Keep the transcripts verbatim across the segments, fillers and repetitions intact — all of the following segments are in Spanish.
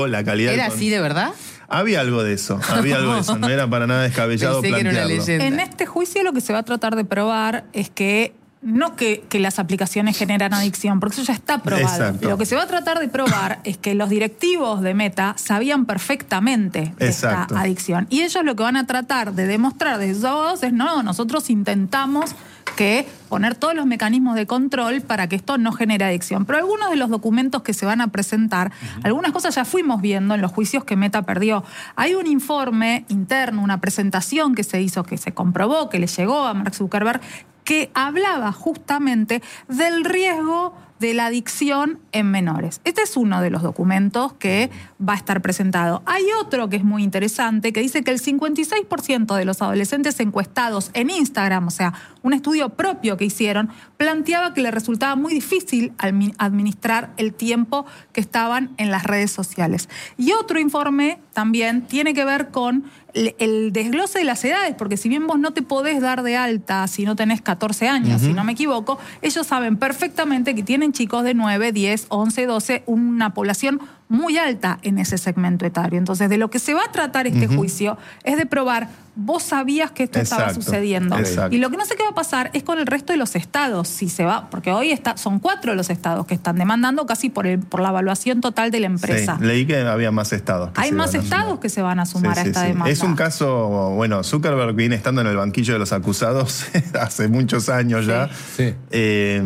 la calidad... ¿Era con... así de verdad? Había algo de eso, había algo de eso, no era para nada descabellado Pensé que era una plantearlo. leyenda. En este juicio lo que se va a tratar de probar es que no que, que las aplicaciones generan adicción, porque eso ya está probado. Exacto. Lo que se va a tratar de probar es que los directivos de Meta sabían perfectamente de Exacto. esta adicción. Y ellos lo que van a tratar de demostrar de sus abogados es, no, nosotros intentamos que poner todos los mecanismos de control para que esto no genere adicción. Pero algunos de los documentos que se van a presentar, uh-huh. algunas cosas ya fuimos viendo en los juicios que Meta perdió. Hay un informe interno, una presentación que se hizo, que se comprobó, que le llegó a Mark Zuckerberg, que hablaba justamente del riesgo de la adicción en menores. Este es uno de los documentos que va a estar presentado. Hay otro que es muy interesante, que dice que el cincuenta y seis por ciento de los adolescentes encuestados en Instagram, o sea, un estudio propio que hicieron, planteaba que les resultaba muy difícil administrar el tiempo que estaban en las redes sociales. Y otro informe también tiene que ver con el desglose de las edades, porque si bien vos no te podés dar de alta si no tenés catorce años, uh-huh. si no me equivoco, ellos saben perfectamente que tienen chicos de nueve, diez, once, doce, una población muy alta en ese segmento etario. Entonces, de lo que se va a tratar este uh-huh. juicio es de probar, vos sabías que esto exacto, estaba sucediendo. Exacto. Y lo que no sé qué va a pasar es con el resto de los estados, si se va, porque hoy está, son cuatro los estados que están demandando casi por, el, por la evaluación total de la empresa. Sí, leí que había más estados. Hay más estados que se van a sumar sí, a esta sí, sí. demanda. Es un caso, bueno, Zuckerberg viene estando en el banquillo de los acusados hace muchos años ya. Sí. Sí. Eh,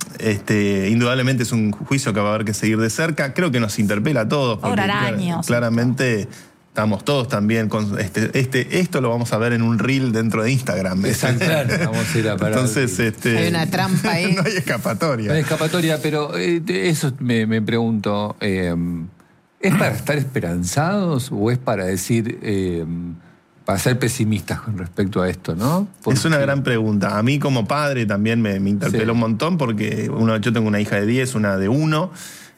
este, indudablemente es un juicio que va a haber que seguir de cerca. Creo que nos interpela a todos. Porque años. Claramente estamos todos también con este, este, esto lo vamos a ver en un reel dentro de Instagram. Exacto, vamos a ir a parar. Entonces, este, hay una trampa ahí. No hay escapatoria. No hay escapatoria, pero eh, eso me, me pregunto, eh, ¿es para estar esperanzados o es para decir, eh, para ser pesimistas con respecto a esto, no? Porque... Es una gran pregunta. A mí como padre también me, me interpeló sí. un montón porque uno, yo tengo una hija de diez, una de uno.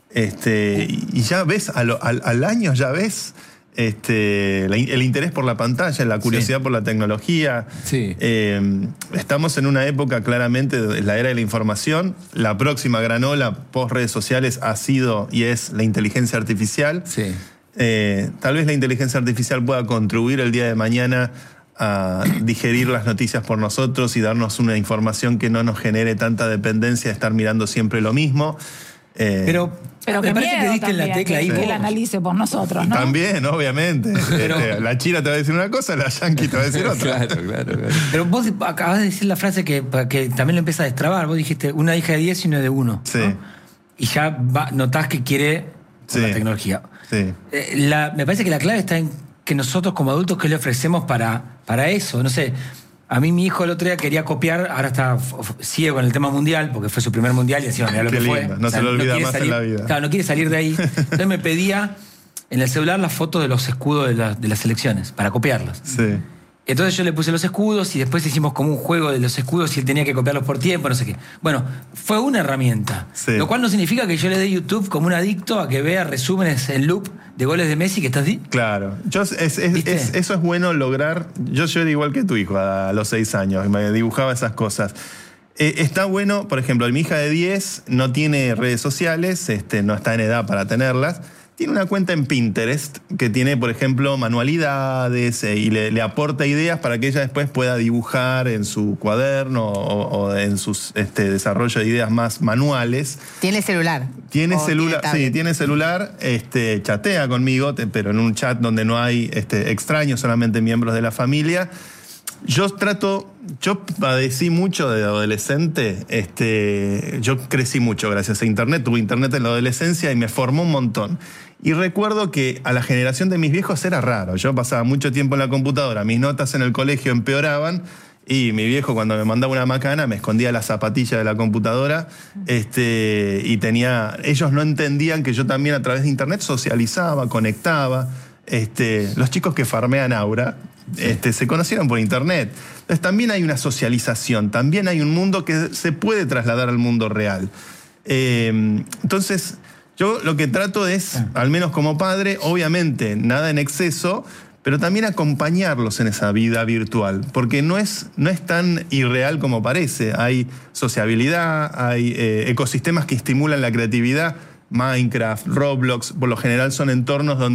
Este, y ya ves, al, al, al año ya ves este, la, el interés por la pantalla, la curiosidad sí. por la tecnología. Sí. Eh, estamos en una época claramente de la era de la información. La próxima gran ola post redes sociales ha sido y es la inteligencia artificial. Sí. Eh, tal vez la inteligencia artificial pueda contribuir el día de mañana a digerir las noticias por nosotros y darnos una información que no nos genere tanta dependencia de estar mirando siempre lo mismo. Eh, pero pero me parece que diste en la tecla ahí. Que él analice por nosotros, ¿no? También, obviamente. Pero, este, la China te va a decir una cosa, la Yankee te va a decir otra. Claro, claro, claro. Pero vos acabás de decir la frase que, que también lo empieza a destrabar. Vos dijiste una hija de diez y una de uno. Sí. ¿no? Y ya va, notás que quiere sí. la tecnología. Sí. Eh, la, me parece que la clave está en que nosotros como adultos, ¿qué le ofrecemos para, para eso? No sé. A mí mi hijo el otro día quería copiar, ahora está ciego en el tema mundial, porque fue su primer mundial y decía, mirá lo Qué que lindo, fue. no o sea, se lo olvida no más salir, en la vida. Claro, no quiere salir de ahí. Entonces me pedía en el celular las fotos de los escudos de, la, de las selecciones, para copiarlas. Sí. Entonces yo le puse los escudos y después hicimos como un juego de los escudos y él tenía que copiarlos por tiempo, no sé qué. Bueno, fue una herramienta. Sí. Lo cual no significa que yo le dé YouTube como un adicto a que vea resúmenes en loop de goles de Messi que estás di. Claro. Yo, es, es, es, eso es bueno lograr. Yo, yo era igual que tu hijo a, a los seis años, me dibujaba esas cosas. Eh, está bueno, por ejemplo, mi hija de diez no tiene redes sociales, este, no está en edad para tenerlas. Tiene una cuenta en Pinterest que tiene, por ejemplo, manualidades eh, y le, le aporta ideas para que ella después pueda dibujar en su cuaderno o, o en su este, desarrollo de ideas más manuales. ¿Tiene celular? Tiene celular, tiene sí, tiene celular, este, chatea conmigo, te, pero en un chat donde no hay este, extraños, solamente miembros de la familia. Yo trato, yo padecí mucho de adolescente, este, yo crecí mucho gracias a internet, tuve internet en la adolescencia y me formó un montón. Y recuerdo que a la generación de mis viejos era raro, yo pasaba mucho tiempo en la computadora, mis notas en el colegio empeoraban y mi viejo cuando me mandaba una macana me escondía la zapatilla de la computadora este, y tenía, ellos no entendían que yo también a través de internet socializaba, conectaba. Este, los chicos que farmean Aura este, se conocieron por internet. Entonces también hay una socialización, también hay un mundo que se puede trasladar al mundo real. Eh, entonces, yo lo que trato es, al menos como padre, obviamente, nada en exceso, pero también acompañarlos en esa vida virtual, porque no es, no es tan irreal como parece. Hay sociabilidad, hay eh, ecosistemas que estimulan la creatividad. Minecraft, Roblox, por lo general son entornos donde